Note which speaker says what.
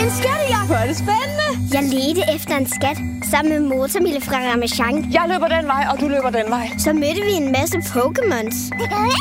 Speaker 1: En skattejagt. Hvor er det spændende.
Speaker 2: Jeg ledte efter en skat sammen med Motormille fra Ramasjang.
Speaker 1: Jeg løber den vej, og du løber den vej.
Speaker 2: Så mødte vi en masse Pokémons.